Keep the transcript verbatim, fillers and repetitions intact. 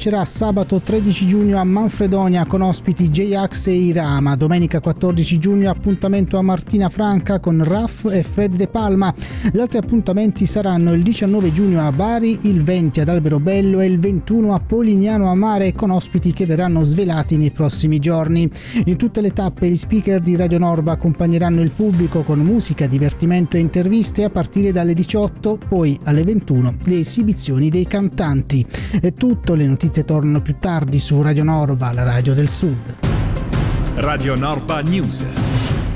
inizierà sabato tredici giugno a Manfredonia con ospiti J-Ax e Irama. Domenica quattordici giugno appuntamento a Martina Franca con Raff e Fred De Palma. Gli altri appuntamenti saranno il diciannove giugno a Bari, il venti ad Alberobello e il ventuno a Polignano a Mare con ospiti che verranno svelati nei prossimi giorni. In tutte le tappe gli speaker di Radio Norba accompagneranno il pubblico con musica, divertimento e interviste a partire dalle diciotto, poi alle ventuno le esibizioni dei cantanti. È tutto, le notizie tornano più tardi su Radio Norba, la radio del Sud. Radio Norba News.